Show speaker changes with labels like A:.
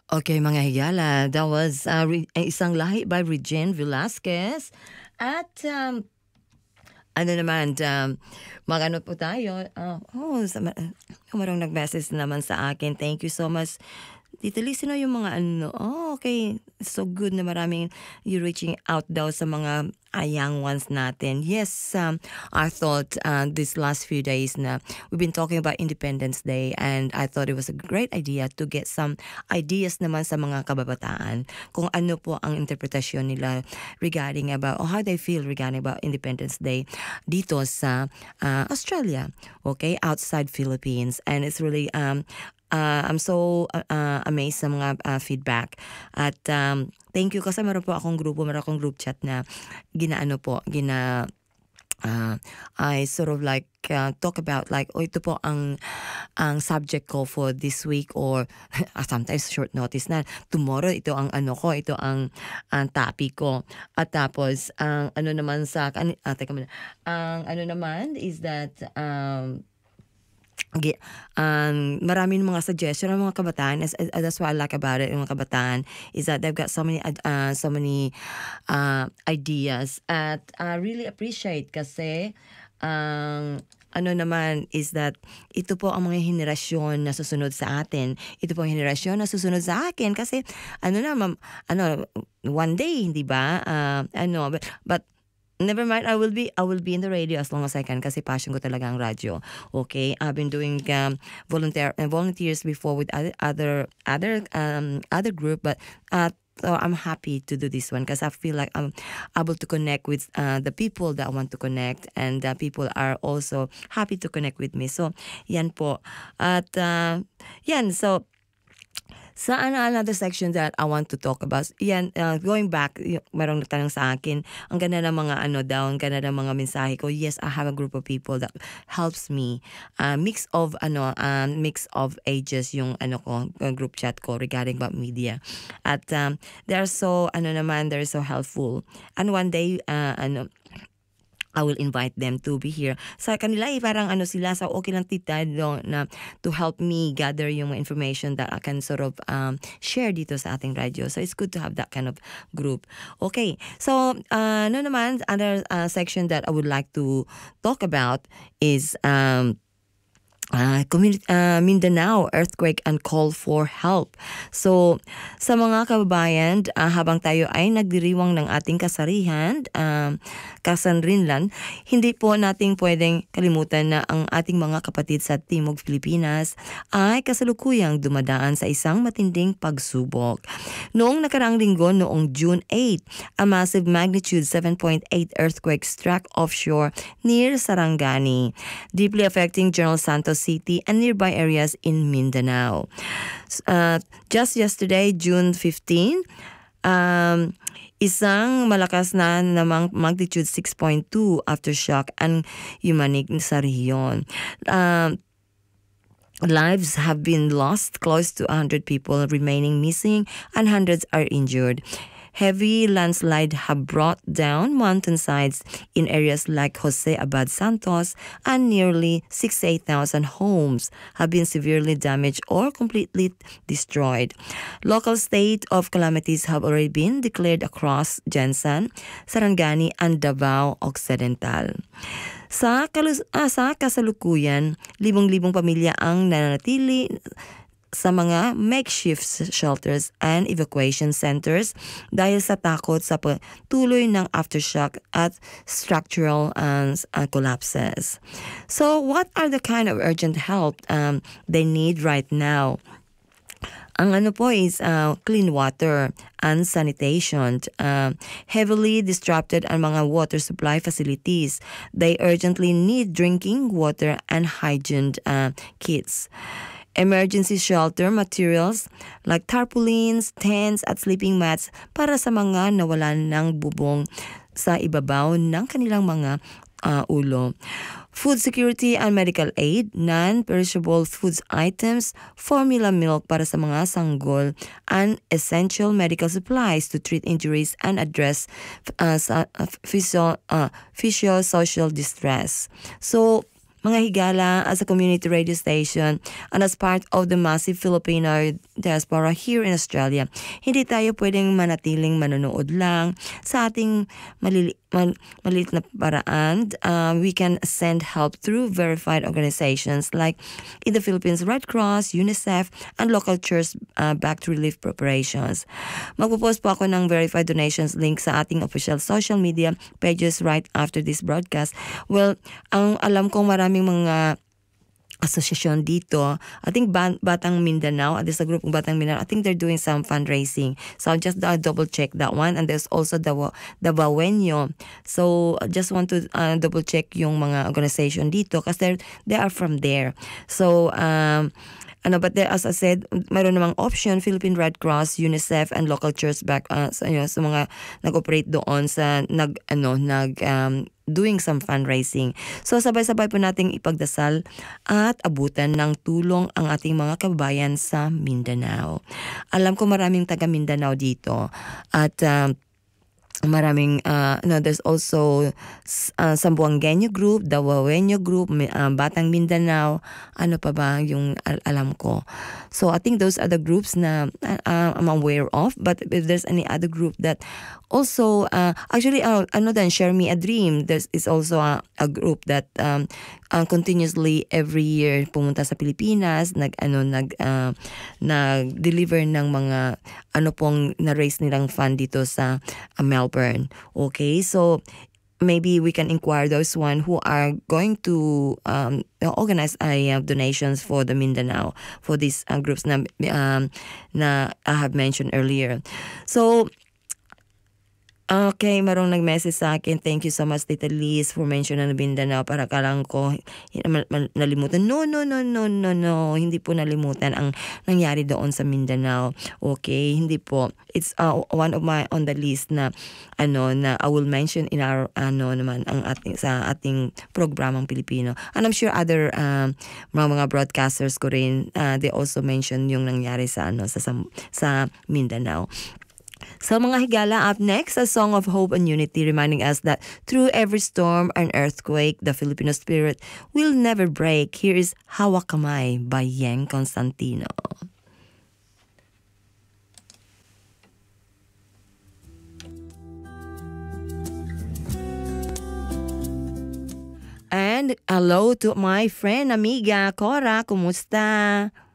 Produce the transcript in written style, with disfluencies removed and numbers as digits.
A: Okay, mga higala, that was Isang Lahi by Regine Velasquez. At ano naman, magano po tayo. Marong nag-message naman sa akin. Thank you so much. Tita Liz, sino yung mga ano? Oh, okay. So good na maraming you reaching out daw sa mga young ones natin. Yes, I thought this last few days na we've been talking about Independence Day, and I thought it was a great idea to get some ideas naman sa mga kababataan kung ano po ang interpretasyon nila regarding about or how they feel regarding about Independence Day dito sa Australia, okay, outside Philippines. And it's really I'm so amazed sa mga feedback. At thank you kasi meron akong group chat na I sort of like talk about like ito po ang subject ko for this week, or sometimes short notice na tomorrow ito ang ito ang topic ko. At tapos ang ano naman is that maraming mga suggestion ng mga kabataan. That's what I like about it, yung mga kabataan is that they've got so many ideas. At I really appreciate kasi ano naman is that ito po ang mga henerasyon na susunod sa atin. Ito po ang henerasyon na susunod sa akin kasi one day, hindi ba? But never mind, I will be in the radio as long as I can kasi passion ko talaga ang radyo. Okay, I've been doing volunteers before with other group, but so I'm happy to do this one because I feel like I'm able to connect with the people that I want to connect, and people are also happy to connect with me. So yan po. At yan, so sa another section that I want to talk about, yan, going back, merong nagtanong sa akin, ang ganda ng mga ang ganda ng mga mensahe ko. Yes, I have a group of people that helps me. Mix of ages yung group chat ko regarding about media. At they're so helpful. And one day, I will invite them to be here. Sa kanila parang sila sa okay lang tita na to help me gather yung information that I can sort of share dito sa ating radio. So it's good to have that kind of group. Okay. So naman other section that I would like to talk about is Mindanao earthquake and call for help. So sa mga kababayan, habang tayo ay nagdiriwang ng ating kasanrinlan, hindi po nating pwedeng kalimutan na ang ating mga kapatid sa Timog Pilipinas ay kasalukuyang dumadaan sa isang matinding pagsubok. Noong nakaraang linggo, noong June 8, a massive magnitude 7.8 earthquake struck offshore near Sarangani, deeply affecting General Santos City and nearby areas in Mindanao. Just yesterday, June 15, isang malakas na namang magnitude 6.2 aftershock ang yumanig sa rehiyon. Lives have been lost, close to 100 people remaining missing, and hundreds are injured. Heavy landslide have brought down mountainsides in areas like Jose Abad Santos, and nearly 68,000 homes have been severely damaged or completely destroyed. Local state of calamities have already been declared across Jensan, Sarangani, and Davao Occidental. Sa kasalukuyan, libong-libong pamilya ang nananatili sa mga makeshift shelters and evacuation centers dahil sa takot sa patuloy ng aftershock at structural collapses. So what are the kind of urgent help they need right now? Ang is clean water and sanitation. Heavily disrupted ang mga water supply facilities. They urgently need drinking water and hygiene kits. Emergency shelter materials like tarpaulins, tents at sleeping mats para sa mga nawalan ng bubong sa ibabaw ng kanilang mga ulo. Food security and medical aid, non-perishable foods items, formula milk para sa mga sanggol, and essential medical supplies to treat injuries and address physiosocial distress. So, mga higala, as a community radio station and as part of the massive Filipino diaspora here in Australia, hindi tayo pwedeng manatiling manonood lang sa ating maliit na paraan. We can send help through verified organizations like in the Philippines, Red Cross, UNICEF, and local church-backed relief preparations. Magpo-post po ako ng verified donations link sa ating official social media pages right after this broadcast. Well, ang alam kong maraming mga asosasyon dito. I think Batang Mindanao, there's a group of Batang Mindanao. I think they're doing some fundraising. So I'll just double check that one. And there's also the Bawenyo. So I just want to double check yung mga organization dito kasi they are from there. So but there, as I said, mayroon namang option, Philippine Red Cross, UNICEF, and local church back sa mga nag-operate doon sa doing some fundraising. So sabay-sabay po nating ipagdasal at abutan ng tulong ang ating mga kababayan sa Mindanao. Alam ko maraming taga Mindanao dito at maraming there's also Sambuangueño group, Dawaweño group, Batang Mindanao, ano pa ba yung alam ko. So I think those are the groups na I'm aware of, but if there's any other group that also actually Share Me a Dream, there is also a group that continuously every year pumunta sa Pilipinas, nag-deliver ng mga pong na-raise nilang fund dito sa Melbourne. Okay, so maybe we can inquire those one who are going to organize donations for the Mindanao for these groups na I have mentioned earlier. So okay, marong nag-message sa akin. Thank you so much, Tita Liz, for mentioning Mindanao. Para kalang ko nalimutan. No. Hindi po nalimutan ang nangyari doon sa Mindanao. Okay, hindi po. It's one of my on the list na na I will mention in our naman ang sa ating programang Pilipino. And I'm sure other mga broadcasters ko rin, they also mention yung nangyari sa sa Mindanao. So mga higala, up next, a song of hope and unity reminding us that through every storm and earthquake, the Filipino spirit will never break. Here is Hawak Kamay by Yeng Constantino. And hello to my friend, amiga, Cora, kumusta?